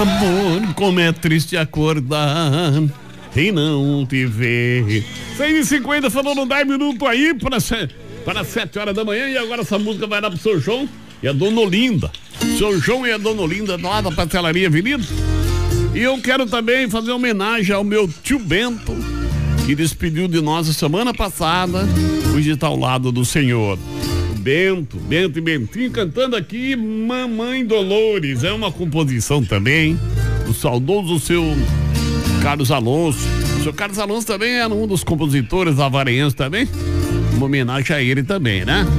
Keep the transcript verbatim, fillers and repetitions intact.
Amor, como é triste acordar e não te ver. seis e cinquenta, falando dez minutos aí para, para sete horas da manhã. E agora essa música vai dar pro seu João e a Dona Olinda. Seu João e a Dona Olinda lá da Pastelaria Avenida. E eu quero também fazer homenagem ao meu tio Bento, que despediu de nós a semana passada, hoje está ao lado do Senhor. Bento, Bento e Bentinho cantando aqui Mamãe Dolores, é uma composição também do saudoso seu Carlos Alonso. O seu Carlos Alonso também era um dos compositores avarenhenses também, uma homenagem a ele também, né?